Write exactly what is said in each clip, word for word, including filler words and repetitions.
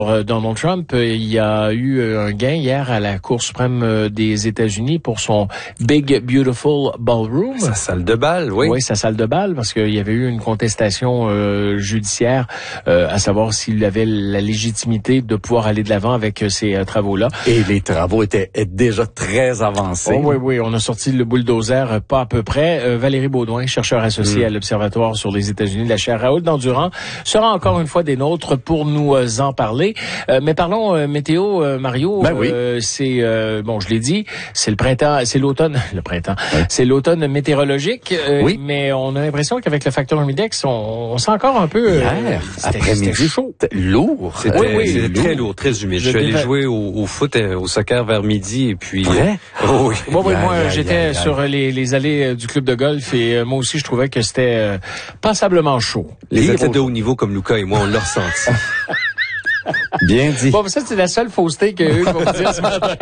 Donald Trump, il y a eu un gain hier à la Cour suprême des États-Unis pour son Big Beautiful Ballroom. Sa salle de bal, oui. Oui, sa salle de bal, parce qu'il y avait eu une contestation euh, judiciaire, euh, à savoir s'il avait la légitimité de pouvoir aller de l'avant avec ces euh, travaux-là. Et les travaux étaient déjà très avancés. Oh, oui, oui, on a sorti le bulldozer pas à peu près. Euh, Valérie Baudouin, chercheur associé mmh. à l'Observatoire sur les États-Unis de la chaire Raoul Dandurand, sera encore une fois des nôtres pour nous euh, en parler. Euh, mais parlons euh, météo, euh, Mario. Ben oui. Euh, c'est euh, bon, je l'ai dit, c'est le printemps, c'est l'automne, le printemps. Oui. C'est l'automne météorologique. Euh, oui. Mais on a l'impression qu'avec le facteur humidex, on, on sent encore un peu. Hier, euh, après-midi, chaud, lourd. C'était oui, oui, c'était lourd. très lourd, très humide. Je, je suis allé jouer au, au foot, au soccer vers midi et puis. Vrai? Oh, oui. Moi, oui, moi, aïe, j'étais aïe, aïe. sur les, les allées du club de golf et euh, moi aussi, je trouvais que c'était euh, passablement chaud. Les Lire athlètes au- de haut niveau comme Lucas et moi, on l'a ressenti. Bien dit. Bon, ça, c'est la seule fausseté que Hugues va vous dire ce matin.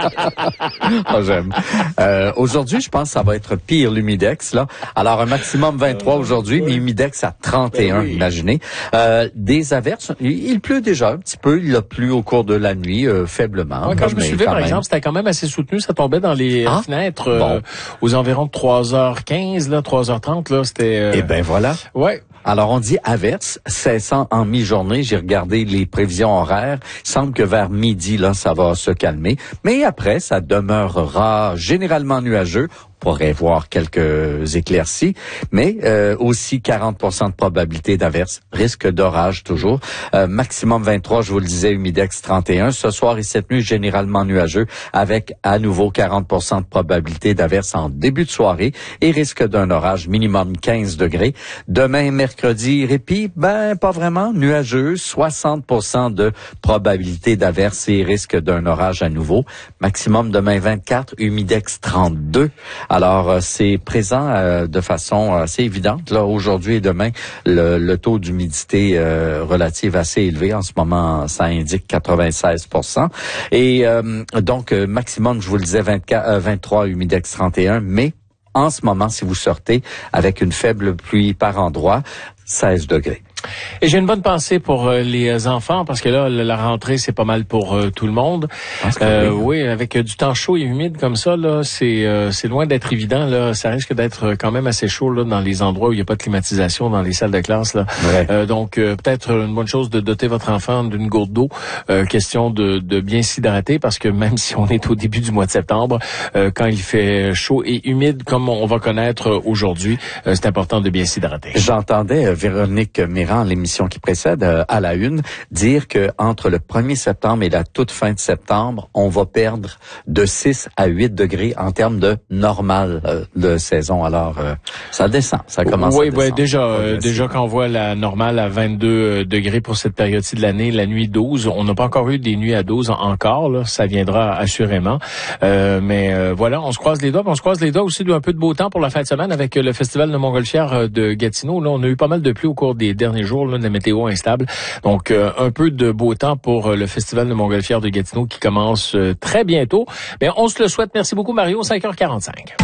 Ah, j'aime. Euh, aujourd'hui, je pense que ça va être pire, l'humidex, là. Alors, un maximum vingt-trois aujourd'hui, oui. mais humidex à trente et un, Ben oui. imaginez. Euh, des averses, il, il pleut déjà un petit peu, il a plu au cours de la nuit, euh, faiblement. Ouais, quand je me mais suis levé, quand par même. exemple, c'était quand même assez soutenu. Ça tombait dans les Ah, fenêtres euh, bon. aux environs de trois heures quinze, là, trois heures trente. Là, c'était... Euh... Eh ben voilà. Ouais. Alors, on dit averse, cessant en mi-journée. J'ai regardé les prévisions horaires. Il semble que vers midi, là, ça va se calmer. Mais après, ça demeurera généralement nuageux. On pourrait voir quelques éclaircies, mais euh, aussi quarante pour cent de probabilité d'averse, risque d'orage toujours. Euh, maximum vingt-trois, je vous le disais, humidex trente et un. Ce soir et cette nuit, généralement nuageux, avec à nouveau quarante pour cent de probabilité d'averse en début de soirée et risque d'un orage minimum quinze degrés. Demain, mercredi, répit, ben pas vraiment, nuageux, soixante pour cent de probabilité d'averse et risque d'un orage à nouveau. Maximum demain vingt-quatre, humidex trente-deux. Alors, euh, c'est présent euh, de façon assez évidente. Là, aujourd'hui et demain, le, le taux d'humidité euh, relative assez élevé. En ce moment, ça indique quatre-vingt-seize pour cent. Et euh, donc, euh, maximum, je vous le disais, vingt-quatre, euh, vingt-trois, humidex trente et un. Mais en ce moment, si vous sortez avec une faible pluie par endroit, seize degrés. Et j'ai une bonne pensée pour euh, les enfants, parce que là, la rentrée, c'est pas mal pour euh, tout le monde. Euh, oui, avec euh, du temps chaud et humide comme ça, là, c'est euh, c'est loin d'être évident. Là, ça risque d'être quand même assez chaud là dans les endroits où il n'y a pas de climatisation, dans les salles de classe. Là. Ouais. Euh, donc, euh, peut-être une bonne chose de doter votre enfant d'une gourde d'eau. Euh, question de, de bien s'hydrater, parce que même si on est au début du mois de septembre, euh, quand il fait chaud et humide, comme on va connaître aujourd'hui, euh, c'est important de bien s'hydrater. J'entendais euh, Véronique Méran, l'émission qui précède, euh, à la une, dire que entre le premier septembre et la toute fin de septembre, on va perdre de six à huit degrés en termes de normal euh, de saison. Alors, euh, ça descend, ça commence oui, à descendre. Oui, déjà, euh, déjà quand on voit la normale à vingt-deux degrés pour cette période-ci de l'année, la nuit douze, on n'a pas encore eu des nuits à douze encore, là, ça viendra assurément. Euh, mais euh, voilà, on se croise les doigts, on se croise les doigts aussi d'un peu de beau temps pour la fin de semaine avec le Festival de Montgolfière de Gatineau. Là, on a eu pas mal de pluie au cours des derniers jours, là, de la météo instable. Donc, euh, un peu de beau temps pour euh, le Festival de Montgolfière de Gatineau qui commence euh, très bientôt. Mais on se le souhaite. Merci beaucoup, Mario. cinq heures quarante-cinq.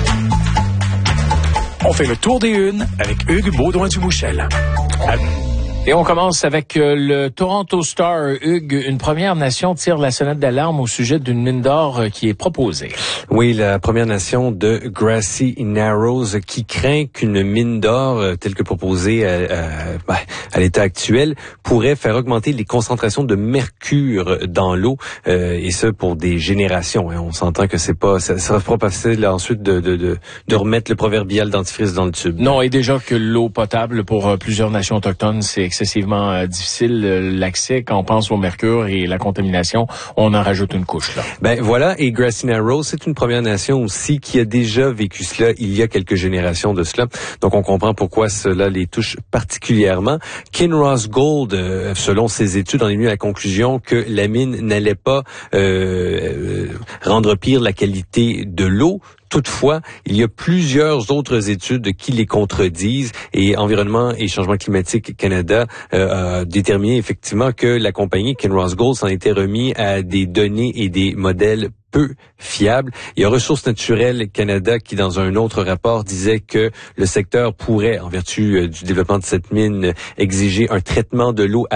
On fait le tour des unes avec Hugues Baudouin-Dumouchel. Et on commence avec euh, le Toronto Star. Hugues, une Première Nation tire la sonnette d'alarme au sujet d'une mine d'or euh, qui est proposée. Oui, la Première Nation de Grassy Narrows qui craint qu'une mine d'or euh, telle que proposée à, à, ben, à l'état actuel pourrait faire augmenter les concentrations de mercure dans l'eau euh, et ce pour des générations. Hein. On s'entend que c'est pas, ça sera pas facile là, ensuite de, de, de, de remettre le proverbial dentifrice dans le tube. Non, et déjà que l'eau potable pour euh, plusieurs nations autochtones, c'est excessivement euh, difficile euh, l'accès. Quand on pense au mercure et la contamination, on en rajoute une couche là. Ben voilà, et Grassy Narrows, c'est une Première Nation aussi qui a déjà vécu cela il y a quelques générations de cela. Donc on comprend pourquoi cela les touche particulièrement. Kinross Gold, euh, selon ses études, en est venu à la conclusion que la mine n'allait pas euh, rendre pire la qualité de l'eau. Toutefois, il y a plusieurs autres études qui les contredisent et Environnement et Changement climatique Canada euh, a déterminé effectivement que la compagnie Kinross Gold s'en était remis à des données et des modèles peu fiables. Il y a Ressources naturelles Canada qui, dans un autre rapport, disait que le secteur pourrait, en vertu euh, du développement de cette mine, exiger un traitement de l'eau à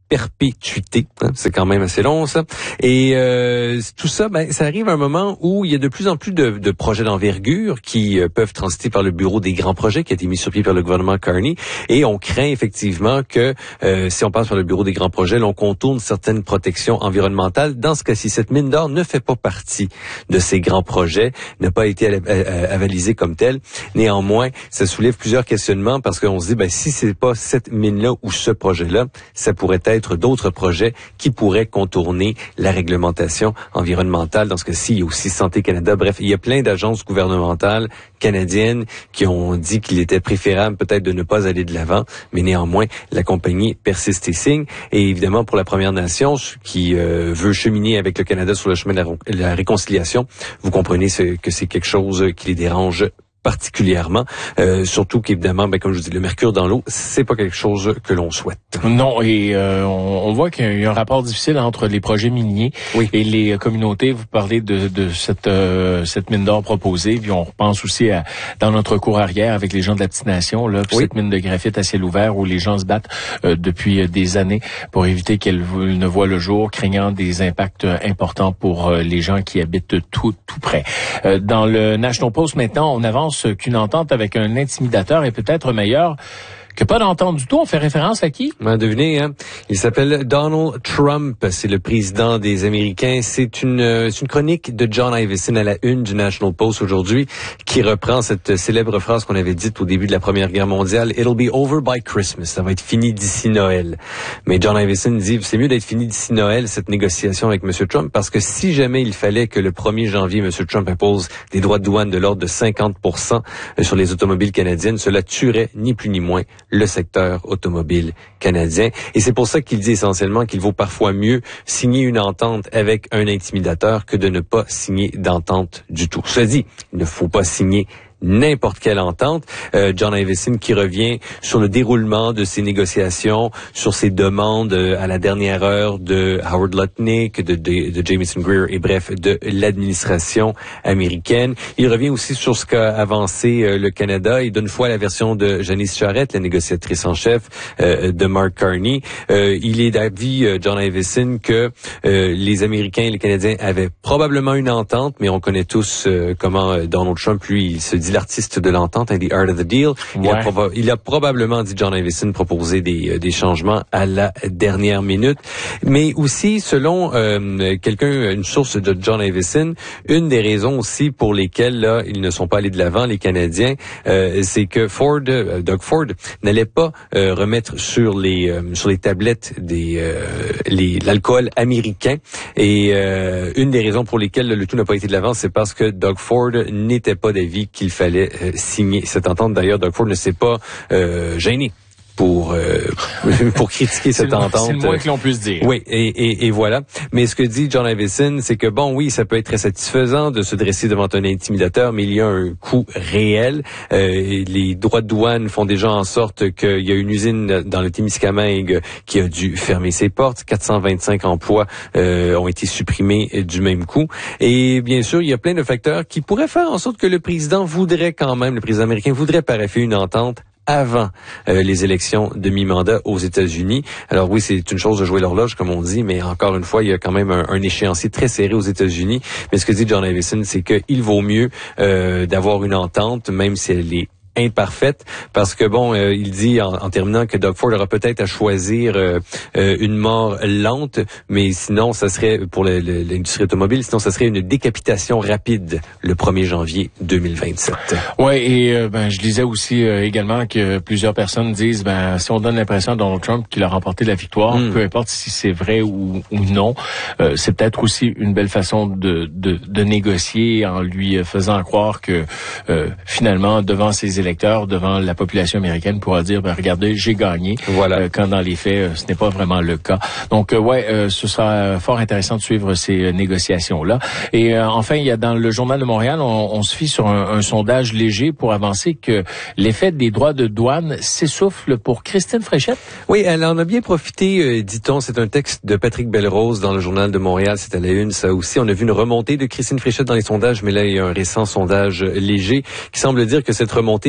perpétuité. Hein, c'est quand même assez long, ça. Et euh, tout ça, ben, ça arrive à un moment où il y a de plus en plus de, de projets d'envergure qui euh, peuvent transiter par le bureau des grands projets qui a été mis sur pied par le gouvernement Carney. Et on craint effectivement que euh, si on passe par le bureau des grands projets, l'on contourne certaines protections environnementales. Dans ce cas-ci, cette mine d'or ne fait pas partie de ces grands projets, n'a pas été avalisée comme telle. Néanmoins, ça soulève plusieurs questionnements parce qu'on se dit, ben, si c'est pas cette mine-là ou ce projet-là, ça pourrait être d'autres projets qui pourraient contourner la réglementation environnementale. Dans ce cas-ci, il y a aussi Santé Canada. Bref, il y a plein d'agences gouvernementales canadiennes qui ont dit qu'il était préférable peut-être de ne pas aller de l'avant, mais néanmoins, la compagnie persiste et signe. Et évidemment, pour la Première Nation, qui euh, veut cheminer avec le Canada sur le chemin de la, la réconciliation, vous comprenez ce, que c'est quelque chose qui les dérange particulièrement, euh, surtout qu'évidemment, ben, comme je vous dis, le mercure dans l'eau, c'est pas quelque chose que l'on souhaite. Non, et euh, on, on voit qu'il y a un rapport difficile entre les projets miniers oui. et les communautés. Vous parlez de, de cette euh, cette mine d'or proposée, puis on repense aussi à dans notre cour arrière avec les gens de la Petite Nation, là, puis oui. cette mine de graphite à ciel ouvert où les gens se battent euh, depuis des années pour éviter qu'elle ne voit le jour, craignant des impacts importants pour euh, les gens qui habitent tout tout près. Euh, dans le National Post maintenant, on avance qu'une entente avec un intimidateur est peut-être meilleure que pas d'entente du tout. On fait référence à qui? Ben, devinez, hein? Il s'appelle Donald Trump. C'est le président des Américains. C'est une, euh, c'est une chronique de John Ivison à la une du National Post aujourd'hui qui reprend cette célèbre phrase qu'on avait dite au début de la Première Guerre mondiale. It'll be over by Christmas. Ça va être fini d'ici Noël. Mais John Ivison dit, c'est mieux d'être fini d'ici Noël, cette négociation avec M. Trump, parce que si jamais il fallait que le premier janvier, M. Trump impose des droits de douane de l'ordre de cinquante pour cent sur les automobiles canadiennes, cela tuerait ni plus ni moins le secteur automobile canadien. Et c'est pour ça qu'il dit essentiellement qu'il vaut parfois mieux signer une entente avec un intimidateur que de ne pas signer d'entente du tout. Cela dit, il ne faut pas signer n'importe quelle entente. Euh, John Ivison qui revient sur le déroulement de ces négociations, sur ces demandes euh, à la dernière heure de Howard Lutnick, de, de, de Jamieson Greer et bref, de l'administration américaine. Il revient aussi sur ce qu'a avancé euh, le Canada. Il donne foi à la version de Janice Charette, la négociatrice en chef euh, de Mark Carney. Euh, il est d'avis, euh, John Ivison, que euh, les Américains et les Canadiens avaient probablement une entente, mais on connaît tous euh, comment euh, Donald Trump, lui, il se dit l'artiste de l'entente, hein, the art of the deal. Ouais. Il, a proba- il a probablement, dit John Ivison, proposé des, euh, des changements à la dernière minute. Mais aussi, selon euh, quelqu'un, une source de John Ivison, une des raisons aussi pour lesquelles là, ils ne sont pas allés de l'avant, les Canadiens, euh, c'est que Ford, euh, Doug Ford, n'allait pas euh, remettre sur les euh, sur les tablettes des euh, les l'alcool américain. Et euh, une des raisons pour lesquelles le tout n'a pas été de l'avant, c'est parce que Doug Ford n'était pas d'avis qu'il fallait euh, signer cette entente. D'ailleurs, Doug Ford ne s'est pas euh, gêné pour euh, pour critiquer cette c'est entente. Le, c'est le moins que l'on puisse dire. Oui, et, et, et voilà. Mais ce que dit John Ivison, c'est que bon, oui, ça peut être très satisfaisant de se dresser devant un intimidateur, mais il y a un coût réel. Euh, les droits de douane font déjà en sorte qu'il y a une usine dans le Témiscamingue qui a dû fermer ses portes. quatre cent vingt-cinq emplois euh, ont été supprimés du même coup. Et bien sûr, il y a plein de facteurs qui pourraient faire en sorte que le président voudrait quand même, le président américain voudrait paraffer une entente avant euh, les élections de mi-mandat aux États-Unis. Alors oui, c'est une chose de jouer l'horloge, comme on dit, mais encore une fois, il y a quand même un, un échéancier très serré aux États-Unis. Mais ce que dit John Ivison, c'est qu'il vaut mieux euh, d'avoir une entente, même si elle est imparfaite, parce que bon, euh, il dit en, en terminant que Doug Ford aura peut-être à choisir euh, euh, une mort lente, mais sinon, ça serait pour le, le, l'industrie automobile, sinon ça serait une décapitation rapide le premier janvier deux mille vingt-sept. Ouais, et euh, ben je lisais aussi euh, également que plusieurs personnes disent ben si on donne l'impression à Donald Trump qu'il a remporté la victoire, mm. peu importe si c'est vrai ou, ou non, euh, c'est peut-être aussi une belle façon de de, de négocier en lui faisant croire que euh, finalement devant ses électeurs, devant la population américaine, pourra dire ben regardez, j'ai gagné. Voilà. Euh, quand dans les faits, euh, ce n'est pas vraiment le cas. Donc euh, ouais, euh, ce sera fort intéressant de suivre ces euh, négociations là. Et euh, enfin, il y a dans le Journal de Montréal, on, on se fie sur un, un sondage léger pour avancer que l'effet des droits de douane s'essouffle pour Christine Fréchette. Oui, elle en a bien profité, euh, dit-on. C'est un texte de Patrick Belrose dans le Journal de Montréal. C'est à la une, ça aussi. On a vu une remontée de Christine Fréchette dans les sondages, mais là, il y a un récent sondage léger qui semble dire que cette remontée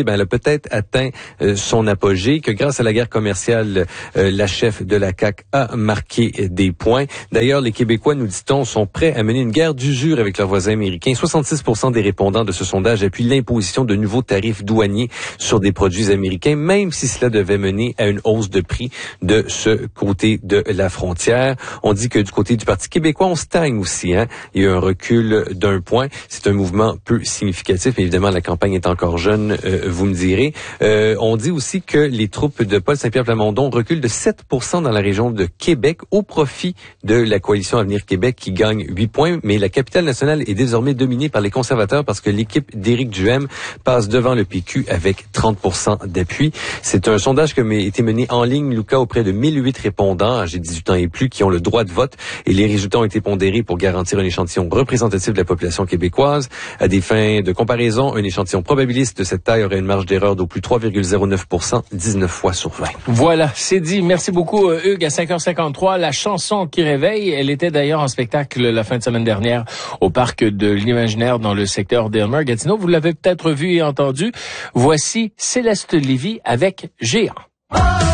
popularité, ben, elle a peut-être atteint euh, son apogée, que grâce à la guerre commerciale, euh, la chef de la C A Q a marqué des points. D'ailleurs, les Québécois, nous dit-on, sont prêts à mener une guerre d'usure avec leurs voisins américains. soixante-six pour cent des répondants de ce sondage appuient l'imposition de nouveaux tarifs douaniers sur des produits américains, même si cela devait mener à une hausse de prix de ce côté de la frontière. On dit que du côté du Parti québécois, on stagne aussi. Hein? Il y a un recul d'un point. C'est un mouvement peu significatif. Évidemment, la campagne est encore jeune, euh, vous me direz. Euh, on dit aussi que les troupes de Paul Saint-Pierre Plamondon reculent de sept pour cent dans la région de Québec au profit de la coalition Avenir Québec qui gagne huit points. Mais la capitale nationale est désormais dominée par les conservateurs parce que l'équipe d'Éric Duhem passe devant le P Q avec trente pour cent d'appui. C'est un sondage qui a été mené en ligne, Lucas, auprès de mille huit répondants âgés de dix-huit ans et plus qui ont le droit de vote. Et les résultats ont été pondérés pour garantir un échantillon représentatif de la population québécoise. À des fins de comparaison, un échantillon probabiliste de cette taille aurait une marge d'erreur d'au plus trois virgule zéro neuf pour cent, dix-neuf fois sur vingt. Voilà, c'est dit. Merci beaucoup, Hugues. À cinq heures cinquante-trois, la chanson qui réveille. Elle était d'ailleurs en spectacle la fin de semaine dernière au parc de l'Imaginaire dans le secteur d'Aylmer-Gatineau. Vous l'avez peut-être vu et entendu. Voici Céleste Lévy avec Géant.